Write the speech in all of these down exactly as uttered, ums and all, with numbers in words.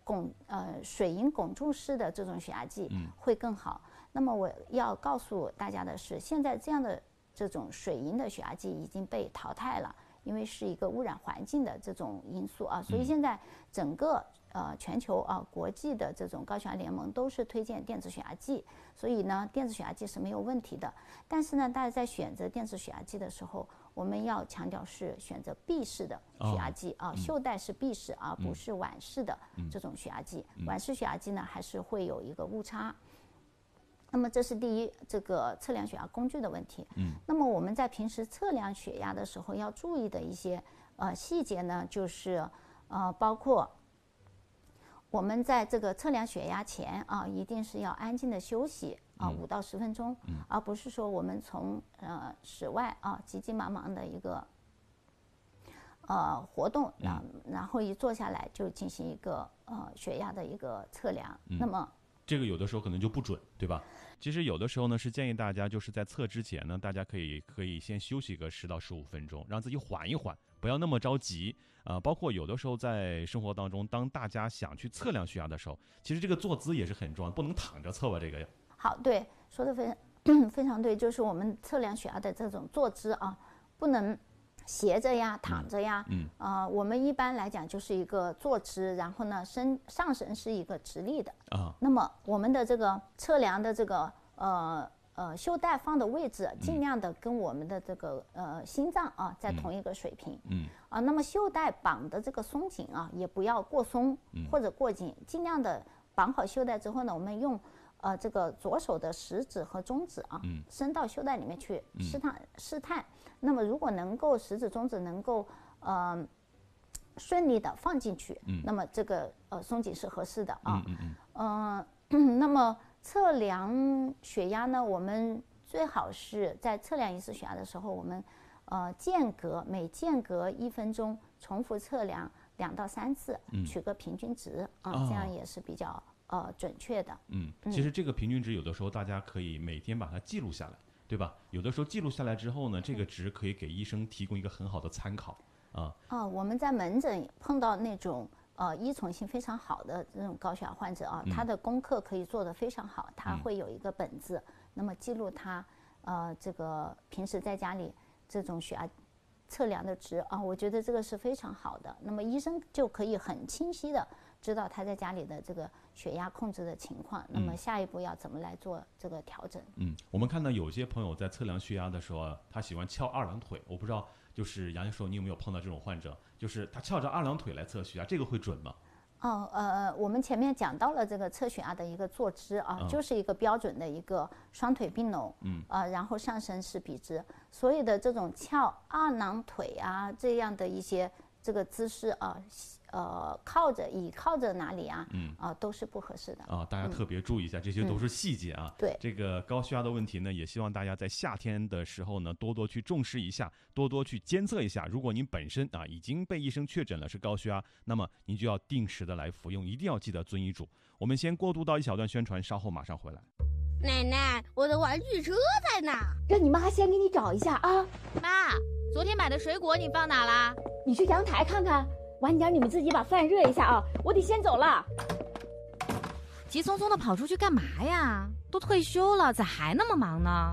汞呃水银汞柱式的这种血压计会更好。嗯、那么我要告诉大家的是，现在这样的这种水银的血压计已经被淘汰了，因为是一个污染环境的这种因素啊，所以现在整个呃全球啊国际的这种高血压联盟都是推荐电子血压计，所以呢电子血压计是没有问题的。但是呢，大家在选择电子血压计的时候，我们要强调是选择闭式的血压计、哦、啊，袖带是闭式，而不是碗式的这种血压计。嗯、碗式血压计呢还是会有一个误差。那么这是第一，这个测量血压工具的问题。嗯，那么我们在平时测量血压的时候要注意的一些呃细节呢，就是呃包括我们在这个测量血压前啊，一定是要安静的休息啊五到十分钟，嗯、而不是说我们从呃室外啊急急忙忙的一个呃活动，然然后一坐下来就进行一个呃血压的一个测量，嗯、那么。 这个有的时候可能就不准，对吧？其实有的时候呢，是建议大家就是在测之前呢，大家可以可以先休息个十到十五分钟，让自己缓一缓，不要那么着急啊、呃。包括有的时候在生活当中，当大家想去测量血压的时候，其实这个坐姿也是很重要，不能躺着测吧？这个好，对，说的非常非常对，就是我们测量血压的这种坐姿啊，不能斜着呀，躺着呀，嗯，啊、呃，我们一般来讲就是一个坐姿，然后呢，身上身是一个直立的啊。那么我们的这个测量的这个呃呃袖带放的位置，尽量的跟我们的这个呃心脏啊在同一个水平，嗯，啊，那么袖带绑的这个松紧啊，也不要过松或者过紧，尽量的绑好袖带之后呢，我们用。呃，这个左手的食指和中指啊，嗯、伸到袖带里面去试探试探。那么，如果能够食指、中指能够呃顺利的放进去，嗯、那么这个呃松紧是合适的啊。嗯嗯嗯。呃，那么测量血压呢，我们最好是在测量一次血压的时候，我们呃间隔每间隔一分钟重复测量两到三次，嗯、取个平均值啊，哦、这样也是比较。呃，准确的。 嗯，其实这个平均值有的时候大家可以每天把它记录下来，对吧？有的时候记录下来之后呢，这个值可以给医生提供一个很好的参考啊。 哦，我们在门诊碰到那种呃依从性非常好的这种高血压患者啊，嗯、他的功课可以做得非常好，他会有一个本子，嗯、那么记录他呃这个平时在家里这种血压测量的值啊，我觉得这个是非常好的。那么医生就可以很清晰的知道他在家里的这个血压控制的情况，那么下一步要怎么来做这个调整？ 嗯，我们看到有些朋友在测量血压的时候啊，他喜欢翘二郎腿，我不知道就是杨教授你有没有碰到这种患者，就是他翘着二郎腿来测血压，这个会准吗？ 哦，呃，我们前面讲到了这个测血压的一个坐姿啊，嗯、就是一个标准的一个双腿并拢，嗯，呃，然后上身是笔直，所有的这种翘二郎腿啊这样的一些这个姿势啊。呃，靠着倚靠着哪里啊？嗯啊、呃，都是不合适的啊，大家特别注意一下，嗯、这些都是细节啊。 对， 这个高血压的问题呢，也希望大家在夏天的时候呢，多多去重视一下，多多去监测一下。如果您本身啊已经被医生确诊了是高血压，那么您就要定时的来服用，一定要记得遵医嘱。我们先过渡到一小段宣传，稍后马上回来。 奶奶，我的玩具车在哪？ 让你妈先给你找一下啊。 妈，昨天买的水果你放哪啦？ 你去阳台看看。晚点你们自己把饭热一下啊，我得先走了。 急匆匆的跑出去干嘛呀？都退休了，咋还那么忙呢？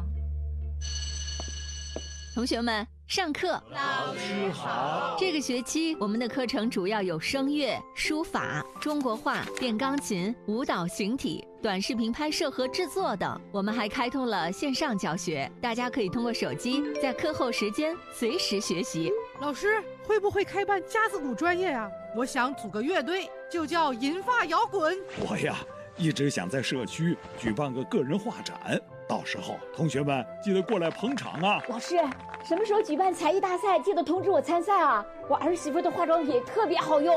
同学们，上课。 老师好。 这个学期我们的课程主要有声乐、书法、中国画、电钢琴、舞蹈形体、短视频拍摄和制作等。我们还开通了线上教学，大家可以通过手机在课后时间随时学习。 老师会不会开办架子鼓专业啊？我想组个乐队，就叫银发摇滚。 我呀，一直想在社区举办个个人画展，到时候同学们记得过来捧场啊。 老师，什么时候举办才艺大赛？记得通知我参赛啊！我儿媳妇的化妆品特别好用。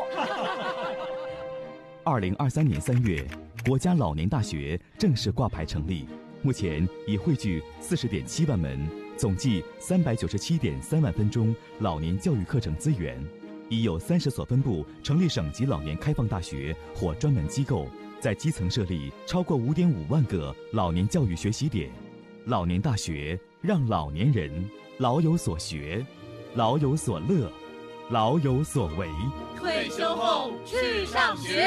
二零二三年三月，国家老年大学正式挂牌成立，目前已汇聚四十点七万门，总计三百九十七点三万分钟老年教育课程资源，已有三十所分部成立省级老年开放大学或专门机构，在基层设立超过五点五万个老年教育学习点。老年大学让老年人老有所学，老有所乐，老有所为。 退休后去上学。